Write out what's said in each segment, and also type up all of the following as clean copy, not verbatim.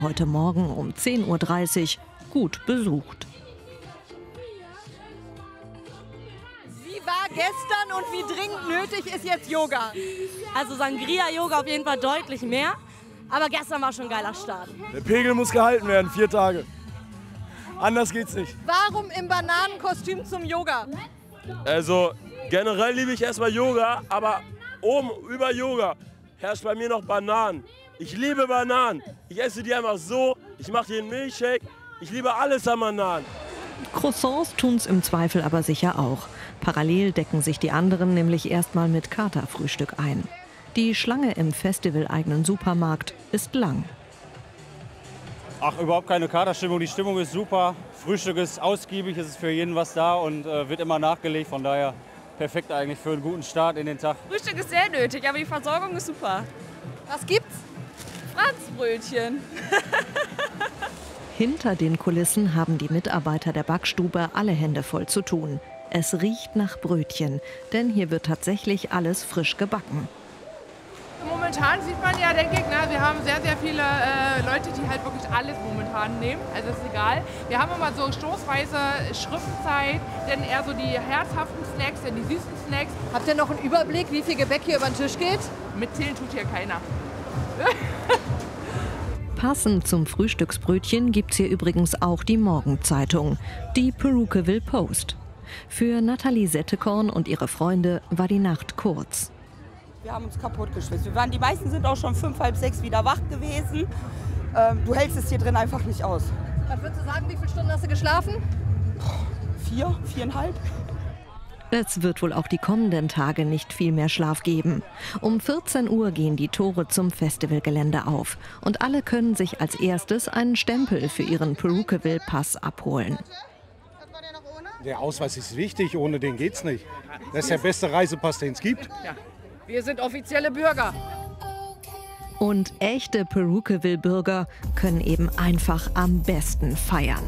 Heute Morgen um 10:30 Uhr gut besucht. Wie war gestern und wie dringend nötig ist jetzt Yoga? Also Sangria-Yoga auf jeden Fall deutlich mehr, aber gestern war schon ein geiler Start. Der Pegel muss gehalten werden, 4 Tage. Anders geht's nicht. Warum im Bananenkostüm zum Yoga? Also generell liebe ich erstmal Yoga, aber oben über Yoga herrscht bei mir noch Bananen. Ich liebe Bananen. Ich esse die einfach so, ich mache hier einen Milchshake. Ich liebe alles an Bananen. Croissants tun's im Zweifel aber sicher auch. Parallel decken sich die anderen nämlich erstmal mit Katerfrühstück ein. Die Schlange im festivaleigenen Supermarkt ist lang. Ach, überhaupt keine Katerstimmung. Die Stimmung ist super. Frühstück ist ausgiebig, es ist für jeden was da und wird immer nachgelegt. Von daher perfekt eigentlich für einen guten Start in den Tag. Frühstück ist sehr nötig, aber die Versorgung ist super. Was gibt's? Franzbrötchen. Hinter den Kulissen haben die Mitarbeiter der Backstube alle Hände voll zu tun. Es riecht nach Brötchen, denn hier wird tatsächlich alles frisch gebacken. Momentan sieht man ja, denke ich, wir haben sehr, sehr viele Leute, die halt wirklich alles momentan nehmen. Also ist egal. Wir haben immer so stoßweise Schriftenzeit, dann eher so die herzhaften Snacks, dann die süßen Snacks. Habt ihr noch einen Überblick, wie viel Gebäck hier über den Tisch geht? Mitzählen tut hier keiner. Passend zum Frühstücksbrötchen gibt's hier übrigens auch die Morgenzeitung, die Perukaville Post. Für Nathalie Settekorn und ihre Freunde war die Nacht kurz. Wir haben uns kaputt geschwitzt. Die meisten sind auch schon 5, halb 6 wieder wach gewesen. Du hältst es hier drin einfach nicht aus. Was würdest du sagen, wie viele Stunden hast du geschlafen? 4, 4,5. Es wird wohl auch die kommenden Tage nicht viel mehr Schlaf geben. Um 14 Uhr gehen die Tore zum Festivalgelände auf. Und alle können sich als erstes einen Stempel für ihren Perukaville-Pass abholen. Der Ausweis ist wichtig, ohne den geht's nicht. Das ist der beste Reisepass, den es gibt. Ja. Wir sind offizielle Bürger. Und echte Perukaville-Bürger können eben einfach am besten feiern.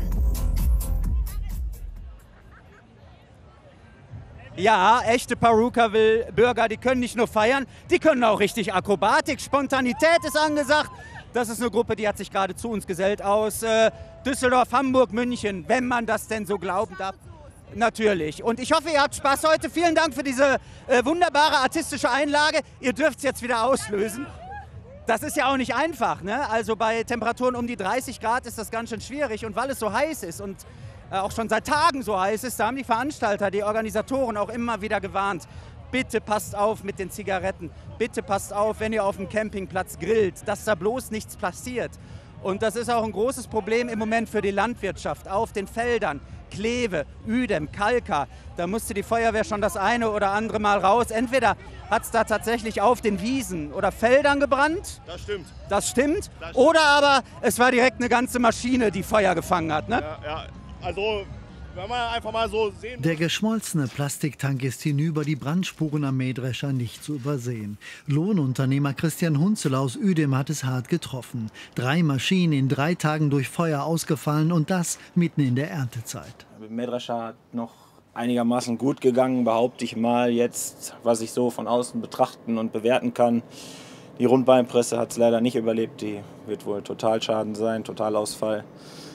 Ja, echte Perukaville-Bürger, die können nicht nur feiern, die können auch richtig Akrobatik. Spontanität ist angesagt. Das ist eine Gruppe, die hat sich gerade zu uns gesellt aus Düsseldorf, Hamburg, München, wenn man das denn so glauben darf. Natürlich. Und ich hoffe, ihr habt Spaß heute. Vielen Dank für diese wunderbare artistische Einlage. Ihr dürft es jetzt wieder auslösen. Das ist ja auch nicht einfach, ne? Also bei Temperaturen um die 30 Grad ist das ganz schön schwierig. Und weil es so heiß ist und auch schon seit Tagen so heiß ist, da haben die Veranstalter, die Organisatoren auch immer wieder gewarnt. Bitte passt auf mit den Zigaretten. Bitte passt auf, wenn ihr auf dem Campingplatz grillt, dass da bloß nichts passiert. Und das ist auch ein großes Problem im Moment für die Landwirtschaft auf den Feldern. Kleve, Uedem, Kalka, da musste die Feuerwehr schon das eine oder andere Mal raus. Entweder hat es da tatsächlich auf den Wiesen oder Feldern gebrannt. Das stimmt. Das stimmt. Oder aber es war direkt eine ganze Maschine, die Feuer gefangen hat. Ne? Ja, also wenn man einfach mal so sehen. Der geschmolzene Plastiktank ist hinüber, die Brandspuren am Mähdrescher nicht zu übersehen. Lohnunternehmer Christian Hunzel aus Uedem hat es hart getroffen. 3 Maschinen in 3 Tagen durch Feuer ausgefallen und das mitten in der Erntezeit. Der Mähdrescher hat noch einigermaßen gut gegangen, behaupte ich mal jetzt, was ich so von außen betrachten und bewerten kann. Die Rundbeinpresse hat es leider nicht überlebt, die wird wohl Totalschaden sein, Totalausfall.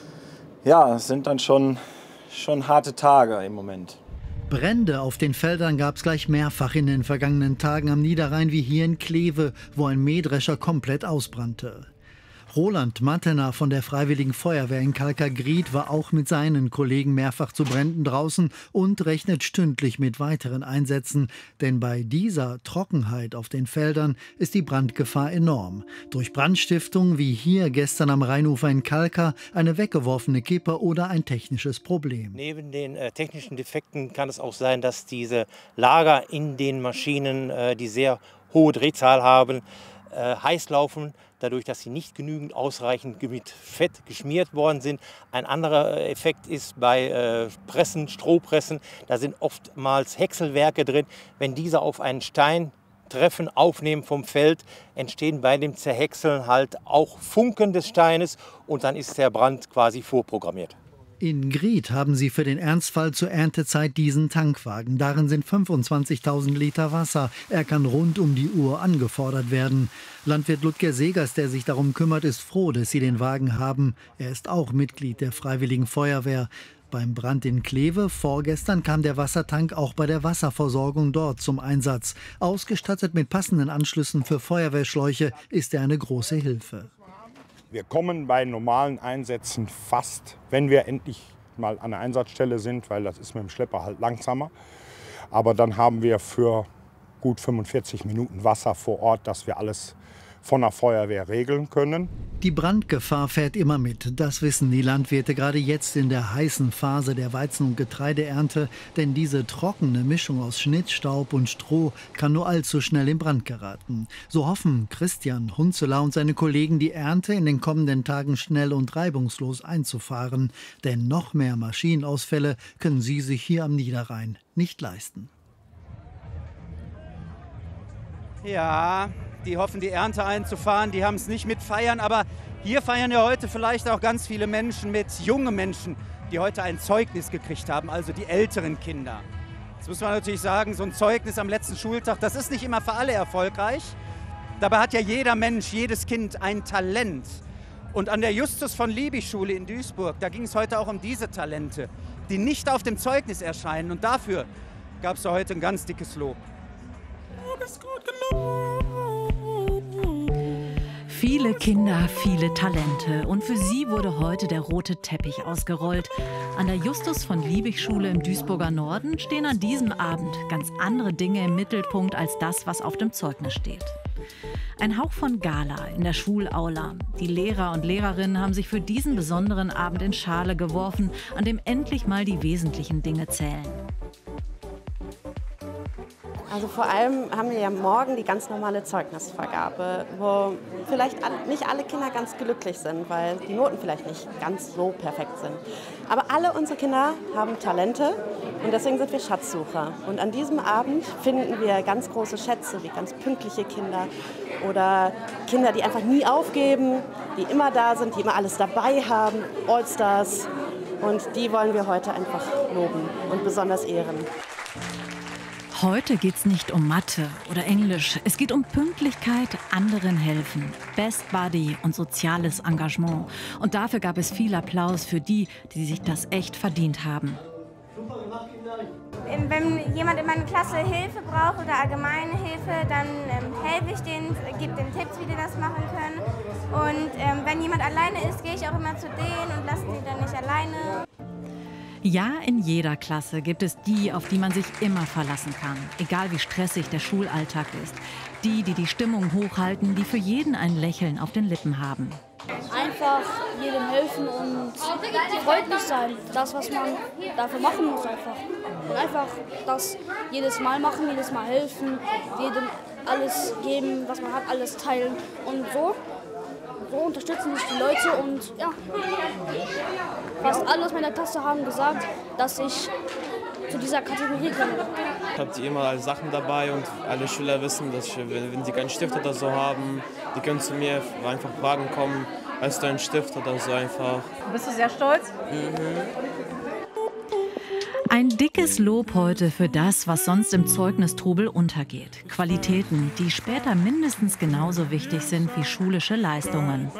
Ja, es sind dann schon harte Tage im Moment. Brände auf den Feldern gab es gleich mehrfach in den vergangenen Tagen am Niederrhein wie hier in Kleve, wo ein Mähdrescher komplett ausbrannte. Roland Mattener von der Freiwilligen Feuerwehr in Kalkagried war auch mit seinen Kollegen mehrfach zu Bränden draußen und rechnet stündlich mit weiteren Einsätzen. Denn bei dieser Trockenheit auf den Feldern ist die Brandgefahr enorm. Durch Brandstiftung, wie hier gestern am Rheinufer in Kalka, eine weggeworfene Kippe oder ein technisches Problem. Neben den technischen Defekten kann es auch sein, dass diese Lager in den Maschinen, die sehr hohe Drehzahl haben, heiß laufen, dadurch, dass sie nicht genügend ausreichend mit Fett geschmiert worden sind. Ein anderer Effekt ist bei Pressen, Strohpressen, da sind oftmals Häckselwerke drin. Wenn diese auf einen Stein treffen, aufnehmen vom Feld, entstehen bei dem Zerhäckseln halt auch Funken des Steines und dann ist der Brand quasi vorprogrammiert. In Grieth haben sie für den Ernstfall zur Erntezeit diesen Tankwagen. Darin sind 25.000 Liter Wasser. Er kann rund um die Uhr angefordert werden. Landwirt Ludger Segers, der sich darum kümmert, ist froh, dass sie den Wagen haben. Er ist auch Mitglied der Freiwilligen Feuerwehr. Beim Brand in Kleve vorgestern kam der Wassertank auch bei der Wasserversorgung dort zum Einsatz. Ausgestattet mit passenden Anschlüssen für Feuerwehrschläuche ist er eine große Hilfe. Wir kommen bei normalen Einsätzen fast, wenn wir endlich mal an der Einsatzstelle sind, weil das ist mit dem Schlepper halt langsamer. Aber dann haben wir für gut 45 Minuten Wasser vor Ort, dass wir alles von der Feuerwehr regeln können. Die Brandgefahr fährt immer mit. Das wissen die Landwirte gerade jetzt in der heißen Phase der Weizen- und Getreideernte. Denn diese trockene Mischung aus Schnittstaub und Stroh kann nur allzu schnell in Brand geraten. So hoffen Christian Hunzeler und seine Kollegen, die Ernte in den kommenden Tagen schnell und reibungslos einzufahren. Denn noch mehr Maschinenausfälle können sie sich hier am Niederrhein nicht leisten. Ja, die hoffen, die Ernte einzufahren, die haben es nicht mit feiern, aber hier feiern ja heute vielleicht auch ganz viele Menschen mit, junge Menschen, die heute ein Zeugnis gekriegt haben, also die älteren Kinder. Jetzt muss man natürlich sagen, so ein Zeugnis am letzten Schultag, das ist nicht immer für alle erfolgreich. Dabei hat ja jeder Mensch, jedes Kind ein Talent. Und an der Justus von Liebig Schule in Duisburg, da ging es heute auch um diese Talente, die nicht auf dem Zeugnis erscheinen. Und dafür gab es heute ein ganz dickes Lob. Viele Kinder, viele Talente. Und für sie wurde heute der rote Teppich ausgerollt. An der Justus von Liebig Schule im Duisburger Norden stehen an diesem Abend ganz andere Dinge im Mittelpunkt als das, was auf dem Zeugnis steht. Ein Hauch von Gala in der Schulaula. Die Lehrer und Lehrerinnen haben sich für diesen besonderen Abend in Schale geworfen, an dem endlich mal die wesentlichen Dinge zählen. Also vor allem haben wir ja morgen die ganz normale Zeugnisvergabe, wo vielleicht nicht alle Kinder ganz glücklich sind, weil die Noten vielleicht nicht ganz so perfekt sind. Aber alle unsere Kinder haben Talente und deswegen sind wir Schatzsucher. Und an diesem Abend finden wir ganz große Schätze, wie ganz pünktliche Kinder oder Kinder, die einfach nie aufgeben, die immer da sind, die immer alles dabei haben, Allstars. Und die wollen wir heute einfach loben und besonders ehren. Heute geht es nicht um Mathe oder Englisch. Es geht um Pünktlichkeit, anderen helfen, Best Buddy und soziales Engagement. Und dafür gab es viel Applaus für die, die sich das echt verdient haben. Wenn jemand in meiner Klasse Hilfe braucht oder allgemeine Hilfe, dann helfe ich denen, gebe denen Tipps, wie die das machen können. Und wenn jemand alleine ist, gehe ich auch immer zu denen und lasse die dann nicht alleine. Ja, in jeder Klasse gibt es die, auf die man sich immer verlassen kann. Egal wie stressig der Schulalltag ist. Die, die die Stimmung hochhalten, die für jeden ein Lächeln auf den Lippen haben. Einfach jedem helfen und freundlich sein. Das, was man dafür machen muss einfach. Und einfach das jedes Mal machen, jedes Mal helfen, jedem alles geben, was man hat, alles teilen. Und so unterstützen sich die Leute und ja, fast alle aus meiner Klasse haben gesagt, dass ich zu dieser Kategorie komme. Ich habe immer alle Sachen dabei und alle Schüler wissen, dass wenn sie keinen Stift oder so haben, die können zu mir einfach fragen, kommen, hast du einen Stift oder so einfach. Bist du sehr stolz? Ein dickes Lob heute für das, was sonst im Zeugnistrubel untergeht. Qualitäten, die später mindestens genauso wichtig sind wie schulische Leistungen.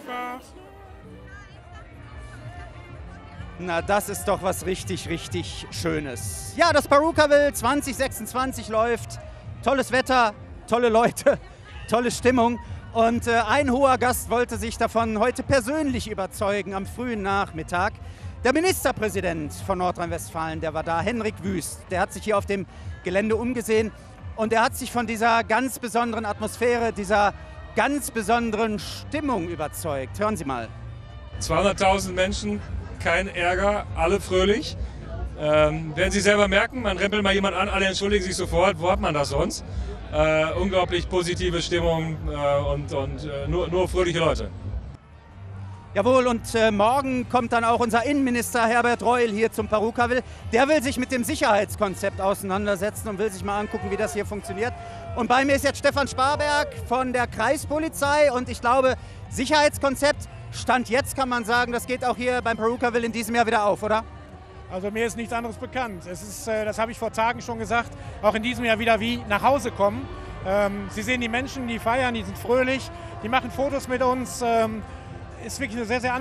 Na, das ist doch was richtig, richtig Schönes. Ja, das Perukaville 2026 läuft. Tolles Wetter, tolle Leute, tolle Stimmung. Und ein hoher Gast wollte sich davon heute persönlich überzeugen am frühen Nachmittag. Der Ministerpräsident von Nordrhein-Westfalen, der war da, Henrik Wüst. Der hat sich hier auf dem Gelände umgesehen und er hat sich von dieser ganz besonderen Atmosphäre, dieser ganz besonderen Stimmung überzeugt. Hören Sie mal. 200.000 Menschen, kein Ärger, alle fröhlich. Werden Sie selber merken, man rempelt mal jemand an, alle entschuldigen sich sofort. Wo hat man das sonst? Unglaublich positive Stimmung und nur fröhliche Leute. Jawohl, und morgen kommt dann auch unser Innenminister Herbert Reul hier zum Perukaville. Der will sich mit dem Sicherheitskonzept auseinandersetzen und will sich mal angucken, wie das hier funktioniert. Und bei mir ist jetzt Stefan Sparberg von der Kreispolizei und ich glaube, Sicherheitskonzept, Stand jetzt kann man sagen, das geht auch hier beim Perukaville in diesem Jahr wieder auf, oder? Also mir ist nichts anderes bekannt. Es ist, das habe ich vor Tagen schon gesagt, auch in diesem Jahr wieder wie nach Hause kommen. Sie sehen die Menschen, die feiern, die sind fröhlich, die machen Fotos mit uns. Ist wirklich eine sehr, sehr